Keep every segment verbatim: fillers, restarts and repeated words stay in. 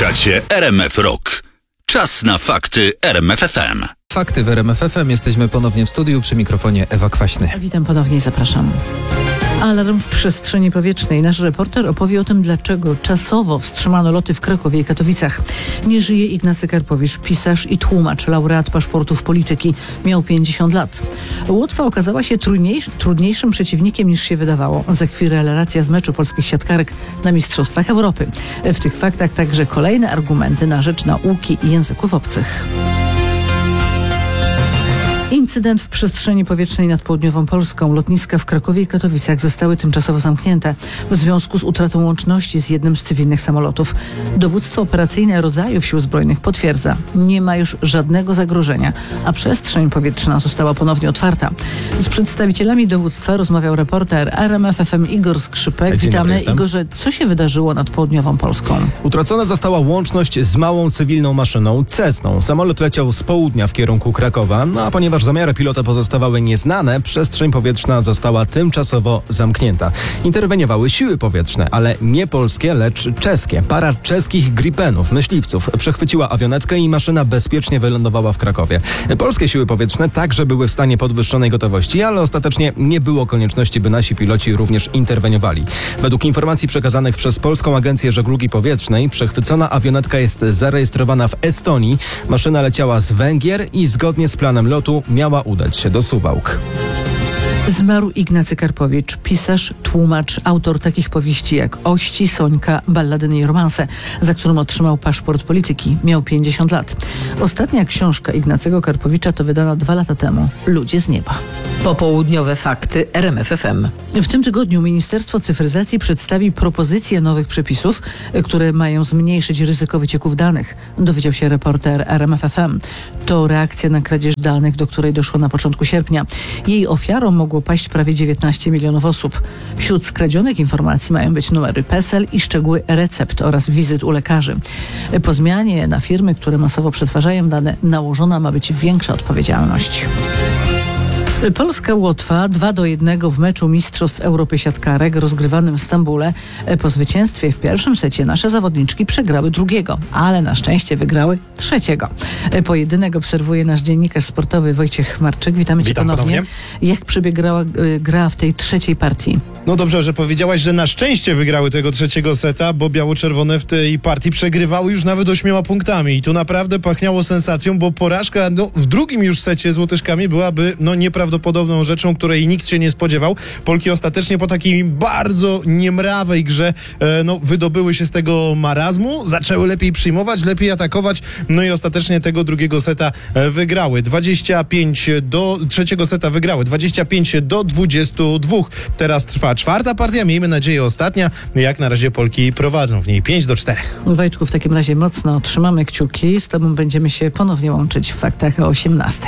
Słuchacie R M F Rock. Czas na fakty R M F F M. Fakty w R M F F M. Jesteśmy ponownie w studiu, przy mikrofonie Ewa Kwaśny. Witam ponownie i zapraszam. Alarm w przestrzeni powietrznej. Nasz reporter opowie o tym, dlaczego czasowo wstrzymano loty w Krakowie i Katowicach. Nie żyje Ignacy Karpowicz, pisarz i tłumacz, laureat paszportów polityki. Miał pięćdziesiąt lat. Łotwa okazała się trudniejsz, trudniejszym przeciwnikiem niż się wydawało. Za chwilę relacja z meczu polskich siatkarek na Mistrzostwach Europy. W tych faktach także kolejne argumenty na rzecz nauki języków obcych. Incydent w przestrzeni powietrznej nad południową Polską. Lotniska w Krakowie i Katowicach zostały tymczasowo zamknięte w związku z utratą łączności z jednym z cywilnych samolotów. Dowództwo operacyjne rodzajów Sił Zbrojnych potwierdza, nie ma już żadnego zagrożenia, a przestrzeń powietrzna została ponownie otwarta. Z przedstawicielami dowództwa rozmawiał reporter R M F F M Igor Skrzypek. Dzień Witamy. dobry, Igorze, co się wydarzyło nad południową Polską? Utracona została łączność z małą cywilną maszyną Cessną. Samolot leciał z południa w kierunku Krakowa, no a ponieważ zamiary pilota pozostawały nieznane, przestrzeń powietrzna została tymczasowo zamknięta. Interweniowały siły powietrzne, ale nie polskie, lecz czeskie. Para czeskich Gripenów, myśliwców, przechwyciła awionetkę i maszyna bezpiecznie wylądowała w Krakowie. Polskie siły powietrzne także były w stanie podwyższonej gotowości, ale ostatecznie nie było konieczności, by nasi piloci również interweniowali. Według informacji przekazanych przez Polską Agencję Żeglugi Powietrznej, przechwycona awionetka jest zarejestrowana w Estonii. Maszyna leciała z Węgier i zgodnie z planem lotu miała udać się do Suwałk. Zmarł Ignacy Karpowicz, pisarz, tłumacz, autor takich powieści jak Ości, Sońka, Balladyny i romanse, za którym otrzymał paszport polityki. Miał pięćdziesiąt lat. Ostatnia książka Ignacego Karpowicza to wydana dwa lata temu. Ludzie z nieba. Popołudniowe fakty R M F F M. W tym tygodniu Ministerstwo Cyfryzacji przedstawi propozycje nowych przepisów, które mają zmniejszyć ryzyko wycieków danych, dowiedział się reporter R M F F M. To reakcja na kradzież danych, do której doszło na początku sierpnia. Jej ofiarą mogło paść prawie dziewiętnaście milionów osób. Wśród skradzionych informacji mają być numery PESEL i szczegóły recept oraz wizyt u lekarzy. Po zmianie na firmy, które masowo przetwarzają dane, nałożona ma być większa odpowiedzialność. Polska-Łotwa dwa do jednego w meczu Mistrzostw Europy siatkarek rozgrywanym w Stambule. Po zwycięstwie w pierwszym secie nasze zawodniczki przegrały drugiego, ale na szczęście wygrały trzeciego. Pojedynek obserwuje nasz dziennikarz sportowy Wojciech Marczyk. Witamy Cię Witam ponownie. ponownie. Jak przebiegała y, gra w tej trzeciej partii? No dobrze, że powiedziałaś, że na szczęście wygrały tego trzeciego seta, bo biało-czerwone w tej partii przegrywały już nawet ośmioma punktami. I tu naprawdę pachniało sensacją, bo porażka no, w drugim już secie z Łotyszkami byłaby no, nieprawdopodobną rzeczą, której nikt się nie spodziewał. Polki ostatecznie po takiej bardzo niemrawej grze e, no, wydobyły się z tego marazmu, zaczęły lepiej przyjmować, lepiej atakować, no i ostatecznie tego drugiego seta e, wygrały. dwadzieścia pięć do trzeciego seta wygrały. dwadzieścia pięć do dwudziestu dwóch. Teraz trwa czwarta partia, miejmy nadzieję ostatnia. Jak na razie Polki prowadzą w niej pięć do czterech. Wojtku, w takim razie mocno trzymamy kciuki. Z Tobą będziemy się ponownie łączyć w faktach o osiemnastej.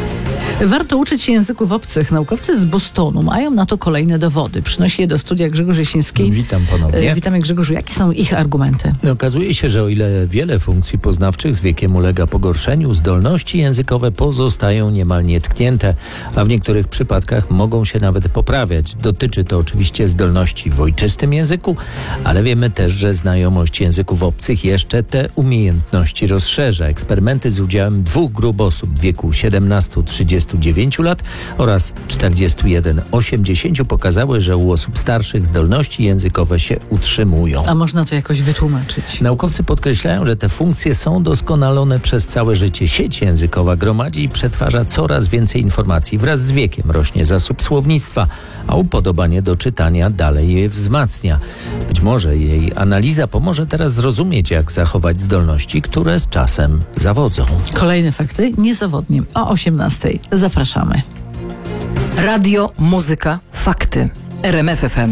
Warto uczyć się języków obcych. Naukowcy z Bostonu mają na to kolejne dowody. Przynosi je do studia Grzegorz Jasiński. Witam ponownie. Witamy, Grzegorzu. Jakie są ich argumenty? Okazuje się, że o ile wiele funkcji poznawczych z wiekiem ulega pogorszeniu, zdolności językowe pozostają niemal nietknięte, a w niektórych przypadkach mogą się nawet poprawiać. Dotyczy to oczywiście zdolności w ojczystym języku, ale wiemy też, że znajomość języków obcych jeszcze te umiejętności rozszerza. Eksperymenty z udziałem dwóch grup osób w wieku siedemnastu do trzydziestu dziewięciu lat oraz czterdziestu jeden do osiemdziesięciu pokazały, że u osób starszych zdolności językowe się utrzymują. A można to jakoś wytłumaczyć? Naukowcy podkreślają, że te funkcje są doskonalone przez całe życie. Sieć językowa gromadzi i przetwarza coraz więcej informacji. Wraz z wiekiem rośnie zasób słownictwa, a upodobanie do czytania dalej je wzmacnia. Być może jej analiza pomoże teraz zrozumieć, jak zachować zdolności, które z czasem zawodzą. Kolejne fakty niezawodnie o osiemnastej. Zapraszamy. Radio, muzyka, fakty. R M F F M.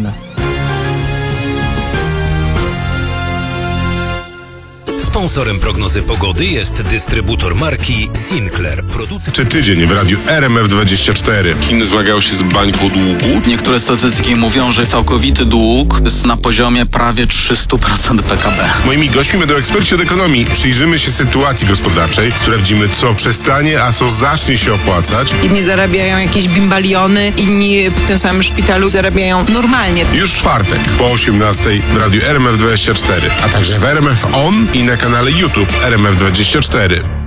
Sponsorem prognozy pogody jest dystrybutor marki Sinclair. Producent... Czy tydzień w radiu R M F dwadzieścia cztery. Chiny zmagają się z bańką długu. Niektóre statystyki mówią, że całkowity dług jest na poziomie prawie trzysta procent P K B. Moimi gośćmi będą eksperci od ekonomii. Przyjrzymy się sytuacji gospodarczej, sprawdzimy, co przestanie, a co zacznie się opłacać. Jedni zarabiają jakieś bimbaliony, inni w tym samym szpitalu zarabiają normalnie. Już w czwartek po osiemnastej w radiu R M F dwadzieścia cztery, a także w R M F On i na kanale YouTube R M F dwadzieścia cztery.